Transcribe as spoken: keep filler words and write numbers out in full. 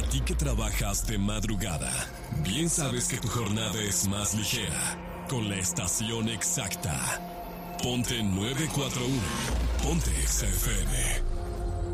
ti que trabajas de madrugada, bien sabes que tu jornada es más ligera con la estación exacta. Ponte nueve cuatro uno. Ponte Exa F M.